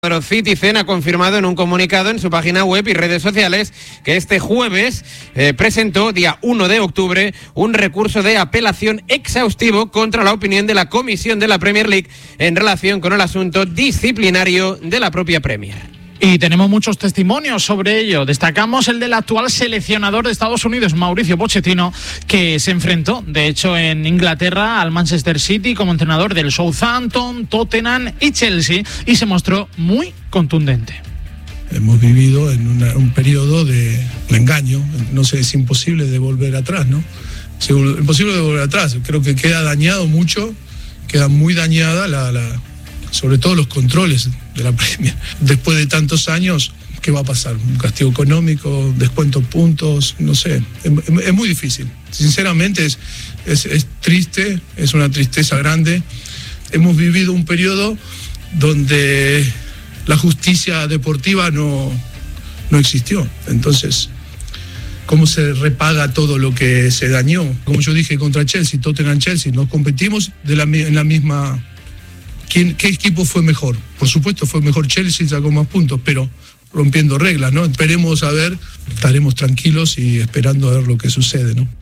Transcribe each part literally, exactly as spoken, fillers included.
Citizen ha confirmado en un comunicado en su página web y redes sociales que este jueves eh, presentó, día uno de octubre, un recurso de apelación exhaustivo contra la opinión de la Comisión de la Premier League en relación con el asunto disciplinario de la propia Premier. Y tenemos muchos testimonios sobre ello. Destacamos el del actual seleccionador de Estados Unidos, Mauricio Pochettino, que se enfrentó, de hecho, en Inglaterra al Manchester City como entrenador del Southampton, Tottenham y Chelsea, y se mostró muy contundente. Hemos vivido en una, un periodo de, de engaño. No sé, es imposible de volver atrás, ¿no? Es imposible de volver atrás. Creo que queda dañado mucho, queda muy dañada la... la sobre todo los controles de la Premier. Después de tantos años, ¿qué va a pasar? ¿Un castigo económico? ¿Descuento puntos? No sé, es, es muy difícil. Sinceramente es, es, es triste, es una tristeza grande. Hemos vivido un periodo donde la justicia deportiva no, no existió. Entonces, ¿cómo se repaga todo lo que se dañó? Como yo dije contra Chelsea, Tottenham Chelsea, nos competimos de la, en la misma... ¿Quién, ¿Qué equipo fue mejor? Por supuesto fue mejor Chelsea, sacó más puntos, pero rompiendo reglas, ¿no? Esperemos a ver, estaremos tranquilos y esperando a ver lo que sucede, ¿no?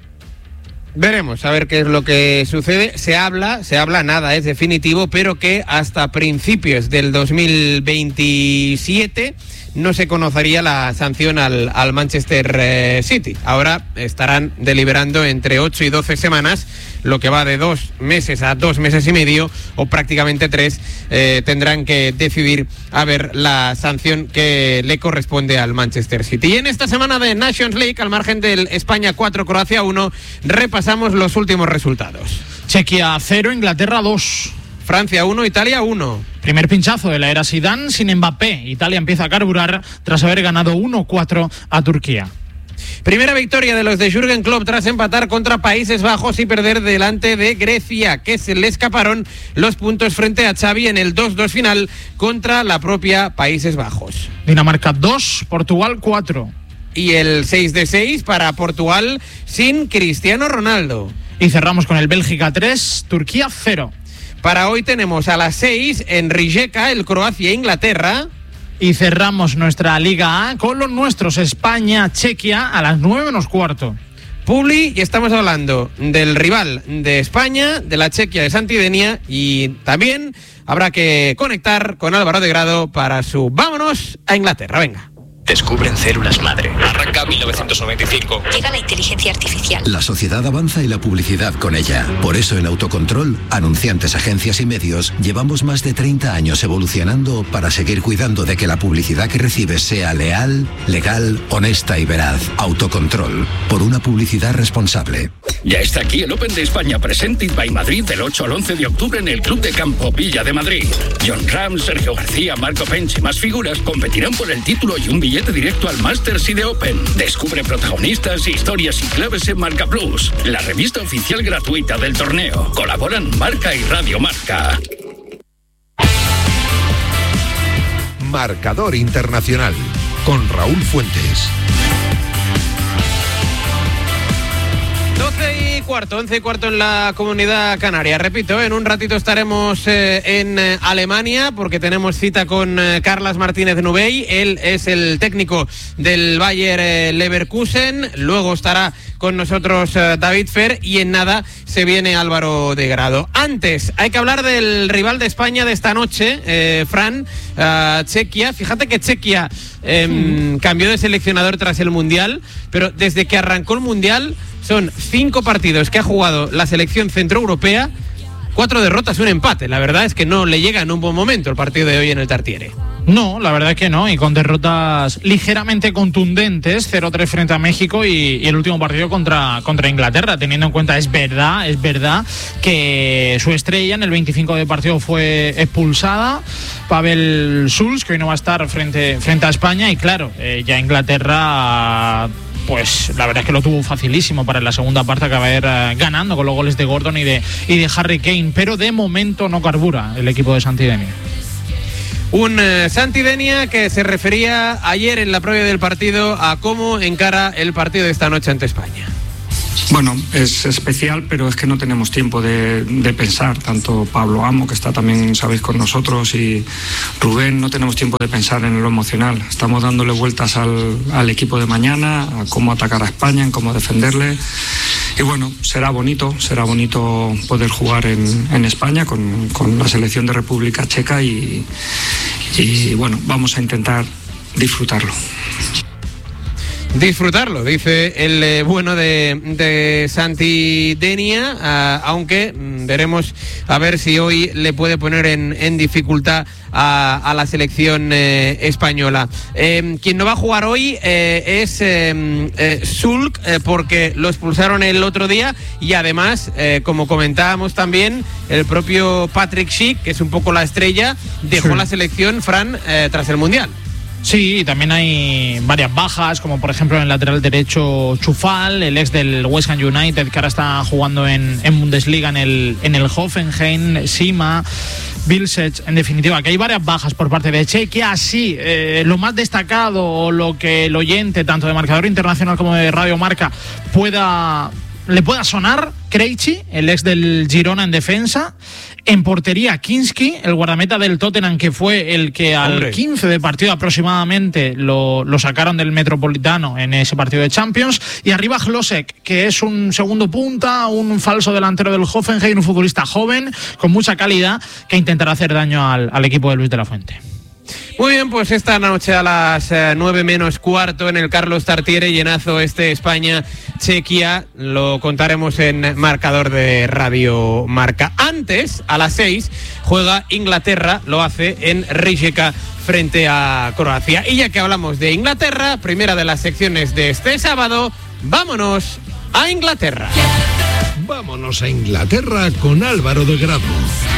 Veremos a ver qué es lo que sucede. Se habla, se habla, nada es definitivo, pero que hasta principios del dos mil veintisiete no se conocería la sanción al, al Manchester eh, City. Ahora estarán deliberando entre ocho y doce semanas, lo que va de dos meses a dos meses y medio, o prácticamente tres, eh, tendrán que decidir a ver la sanción que le corresponde al Manchester City. Y en esta semana de Nations League, al margen del España cuatro, Croacia uno, repasamos los últimos resultados. Chequia cero, Inglaterra dos. Francia uno, Italia uno. Primer pinchazo de la era Zidane sin Mbappé. Italia empieza a carburar tras haber ganado uno cuatro a Turquía. Primera victoria de los de Jürgen Klopp tras empatar contra Países Bajos y perder delante de Grecia, que se le escaparon los puntos frente a Xavi en el dos dos final contra la propia Países Bajos. Dinamarca dos, Portugal cuatro. Y el seis de seis para Portugal sin Cristiano Ronaldo. Y cerramos con el Bélgica tres, Turquía cero. Para hoy tenemos a las seis en Rijeka el Croacia-Inglaterra. Y cerramos nuestra Liga A con los nuestros, España-Chequia a las nueve menos cuarto. Publi, y estamos hablando del rival de España, de la Chequia de Santidenia, y también habrá que conectar con Álvaro de Grado para su Vámonos a Inglaterra. Venga. Descubren células madre. Arranca mil novecientos noventa y cinco. Llega la inteligencia artificial. La sociedad avanza y la publicidad con ella. Por eso en Autocontrol, anunciantes, agencias y medios, llevamos más de treinta años evolucionando para seguir cuidando de que la publicidad que recibes sea leal, legal, honesta y veraz. Autocontrol, por una publicidad responsable. Ya está aquí el Open de España Presented by Madrid del ocho al once de octubre en el Club de Campo Villa de Madrid. John Ram, Sergio García, Marco Pench y más figuras competirán por el título y un billete directo al Masters y de Open. Descubre protagonistas, historias y claves en Marca Plus, la revista oficial gratuita del torneo. Colaboran Marca y Radio Marca. Marcador Internacional con Raúl Fuentes. doce y cuarto, once y cuarto en la Comunidad Canaria. Repito, en un ratito estaremos eh, en eh, Alemania porque tenemos cita con eh, Carlas Martínez Nubey. Él es el técnico del Bayer eh, Leverkusen. Luego estará con nosotros eh, David Fer y en nada se viene Álvaro de Grado. Antes, hay que hablar del rival de España de esta noche, eh, Fran, uh, Chequia. Fíjate que Chequia eh, mm. cambió de seleccionador tras el Mundial, pero desde que arrancó el Mundial son cinco partidos que ha jugado la selección centroeuropea, cuatro derrotas, un empate. La verdad es que no le llega en un buen momento el partido de hoy en el Tartiere. No, la verdad es que no, y con derrotas ligeramente contundentes, cero tres frente a México y, y el último partido contra, contra Inglaterra, teniendo en cuenta, es verdad, es verdad que su estrella en el veinticinco de partido fue expulsada, Pavel Schulz, que hoy no va a estar frente, frente a España, y claro, eh, ya Inglaterra... pues la verdad es que lo tuvo facilísimo para en la segunda parte acabar uh, ganando con los goles de Gordon y de, y de Harry Kane, pero de momento no carbura el equipo de Santidenia. Un eh, Santidenia que se refería ayer en la previa del partido a cómo encara el partido de esta noche ante España. Bueno, es especial, pero es que no tenemos tiempo de, de pensar. Tanto Pablo Amo, que está también, sabéis, con nosotros, y Rubén, no tenemos tiempo de pensar en lo emocional. Estamos dándole vueltas al, al equipo de mañana, a cómo atacar a España, en cómo defenderle. Y bueno, será bonito, será bonito poder jugar en, en España con, con la selección de República Checa y, y bueno, vamos a intentar disfrutarlo. Disfrutarlo, dice el eh, bueno de, de Santi Denia, uh, aunque mm, veremos a ver si hoy le puede poner en, en dificultad a, a la selección eh, española. Eh, quien no va a jugar hoy eh, es eh, eh, Sulk, eh, porque lo expulsaron el otro día, y además, eh, como comentábamos también, el propio Patrick Schick, que es un poco la estrella, dejó sí. la selección, Fran, eh, tras el Mundial. Sí, también hay varias bajas, como por ejemplo en el lateral derecho Chufal, el ex del West Ham United, que ahora está jugando en, en Bundesliga en el, en el Hoffenheim, Sima, Vilsech. En definitiva, que hay varias bajas por parte de Chequia. Sí, eh, lo más destacado, o lo que el oyente, tanto de Marcador Internacional como de Radio Marca, pueda... le pueda sonar, Krejci, el ex del Girona en defensa. En portería, Kinski, el guardameta del Tottenham, que fue el que al Hombre. quince de partido aproximadamente lo, lo sacaron del Metropolitano en ese partido de Champions. Y arriba Hlosek, que es un segundo punta, un falso delantero del Hoffenheim, un futbolista joven, con mucha calidad, que intentará hacer daño al, al equipo de Luis de la Fuente. Muy bien, pues esta noche a las eh, nueve menos cuarto en el Carlos Tartiere, llenazo este España-Chequia, lo contaremos en Marcador de Radio Marca. Antes, a las seis, juega Inglaterra, lo hace en Rijeka frente a Croacia. Y ya que hablamos de Inglaterra, primera de las secciones de este sábado, vámonos a Inglaterra. Vámonos a Inglaterra con Álvaro de Grado.